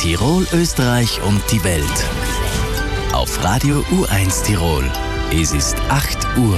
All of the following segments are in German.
Tirol, Österreich und die Welt. Auf Radio U1 Tirol. Es ist 8 Uhr.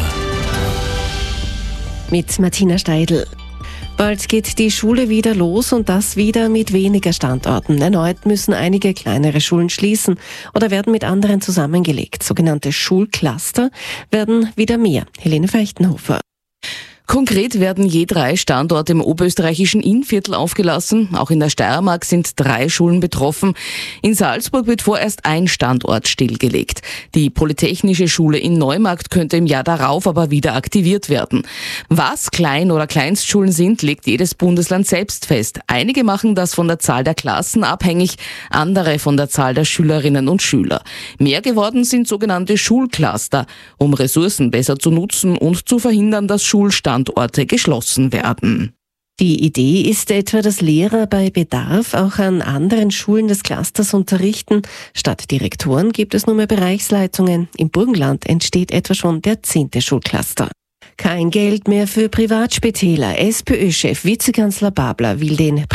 Mit Martina Steidl. Bald geht die Schule wieder los und das wieder mit weniger Standorten. Erneut müssen einige kleinere Schulen schließen oder werden mit anderen zusammengelegt. Sogenannte Schulcluster werden wieder mehr. Helene Feichtenhofer. Konkret werden je 3 Standorte im oberösterreichischen Innviertel aufgelassen. Auch in der Steiermark sind 3 Schulen betroffen. In Salzburg wird vorerst ein Standort stillgelegt. Die Polytechnische Schule in Neumarkt könnte im Jahr darauf aber wieder aktiviert werden. Was Klein- oder Kleinstschulen sind, legt jedes Bundesland selbst fest. Einige machen das von der Zahl der Klassen abhängig, andere von der Zahl der Schülerinnen und Schüler. Mehr geworden sind sogenannte Schulcluster, um Ressourcen besser zu nutzen und zu verhindern, dass Schulstandorte geschlossen werden. Die Idee ist etwa, dass Lehrer bei Bedarf auch an anderen Schulen des Clusters unterrichten. Statt Direktoren gibt es nur mehr Bereichsleitungen. Im Burgenland entsteht etwa schon der 10. Schulcluster. Kein Geld mehr für Privatspitäler. SPÖ-Chef Vizekanzler Babler will den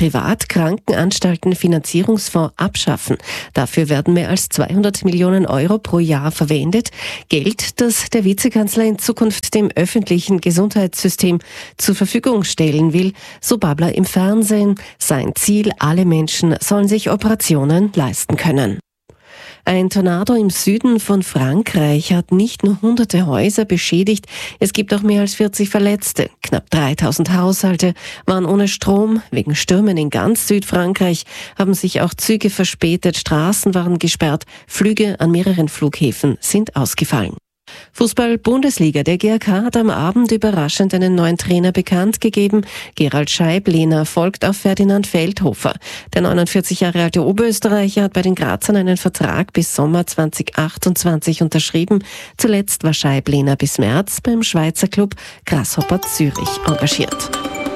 Privatkrankenanstalten-Finanzierungsfonds abschaffen. Dafür werden mehr als 200 Millionen Euro pro Jahr verwendet. Geld, das der Vizekanzler in Zukunft dem öffentlichen Gesundheitssystem zur Verfügung stellen will, so Babler im Fernsehen. Sein Ziel, alle Menschen sollen sich Operationen leisten können. Ein Tornado im Süden von Frankreich hat nicht nur hunderte Häuser beschädigt, es gibt auch mehr als 40 Verletzte. Knapp 3000 Haushalte waren ohne Strom. Wegen Stürmen in ganz Südfrankreich haben sich auch Züge verspätet, Straßen waren gesperrt, Flüge an mehreren Flughäfen sind ausgefallen. Fußball-Bundesliga. Der GRK hat am Abend überraschend einen neuen Trainer bekannt gegeben. Gerald Scheiblehner folgt auf Ferdinand Feldhofer. Der 49 Jahre alte Oberösterreicher hat bei den Grazern einen Vertrag bis Sommer 2028 unterschrieben. Zuletzt war Scheiblehner bis März beim Schweizer Club Grasshopper Zürich engagiert.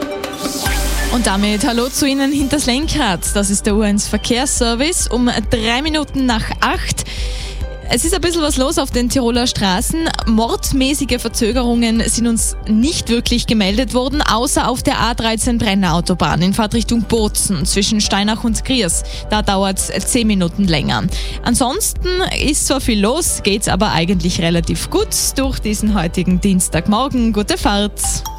Und damit hallo zu Ihnen hinters Lenkrad. Das ist der U1 Verkehrsservice um 3 Minuten nach 8. Es ist ein bisschen was los auf den Tiroler Straßen. Mordmäßige Verzögerungen sind uns nicht wirklich gemeldet worden, außer auf der A13 Brenner Autobahn in Fahrtrichtung Bozen zwischen Steinach und Griers. Da dauert es 10 Minuten länger. Ansonsten ist zwar viel los, geht's aber eigentlich relativ gut durch diesen heutigen Dienstagmorgen. Gute Fahrt!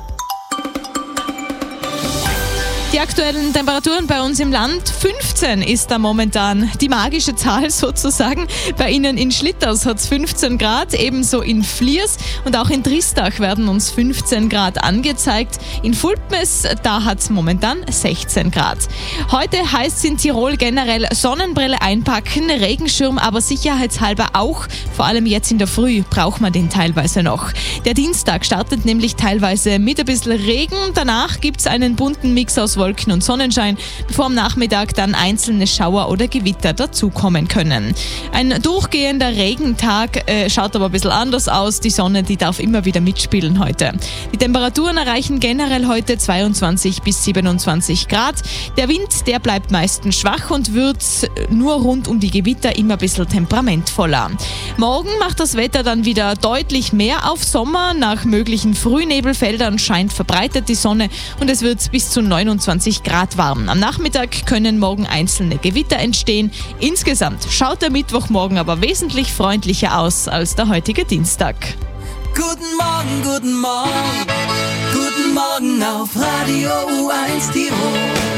Die aktuellen Temperaturen bei uns im Land, 15 ist da momentan die magische Zahl sozusagen. Bei Ihnen in Schlitters hat es 15 Grad, ebenso in Fliers und auch in Tristach werden uns 15 Grad angezeigt. In Fulpmes, da hat es momentan 16 Grad. Heute heißt es in Tirol generell Sonnenbrille einpacken, Regenschirm aber sicherheitshalber auch. Vor allem jetzt in der Früh braucht man den teilweise noch. Der Dienstag startet nämlich teilweise mit ein bisschen Regen. Danach gibt es einen bunten Mix aus Wolken und Sonnenschein, bevor am Nachmittag dann einzelne Schauer oder Gewitter dazukommen können. Ein durchgehender Regentag schaut aber ein bisschen anders aus. Die Sonne, die darf immer wieder mitspielen heute. Die Temperaturen erreichen generell heute 22 bis 27 Grad. Der Wind, der bleibt meistens schwach und wird nur rund um die Gewitter immer ein bisschen temperamentvoller. Morgen macht das Wetter dann wieder deutlich mehr auf Sommer. Nach möglichen Frühnebelfeldern scheint verbreitet die Sonne und es wird bis zu 29 Grad warm. Am Nachmittag können morgen einzelne Gewitter entstehen. Insgesamt schaut der Mittwochmorgen aber wesentlich freundlicher aus als der heutige Dienstag. Guten Morgen, guten Morgen, guten Morgen auf Radio U1 Tirol.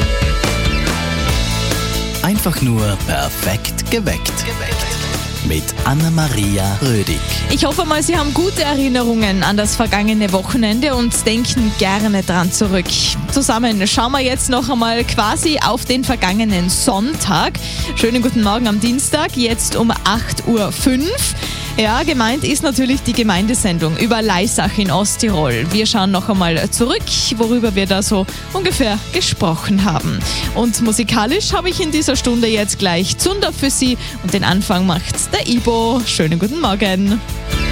Einfach nur perfekt geweckt. Mit Anna-Maria Rödig. Ich hoffe mal, Sie haben gute Erinnerungen an das vergangene Wochenende und denken gerne dran zurück. Zusammen schauen wir jetzt noch einmal quasi auf den vergangenen Sonntag. Schönen guten Morgen am Dienstag, jetzt um 8.05 Uhr. Ja, gemeint ist natürlich die Gemeindesendung über Laisach in Osttirol. Wir schauen noch einmal zurück, worüber wir da so ungefähr gesprochen haben. Und musikalisch habe ich in dieser Stunde jetzt gleich Zunder für Sie und den Anfang macht der Ibo. Schönen guten Morgen.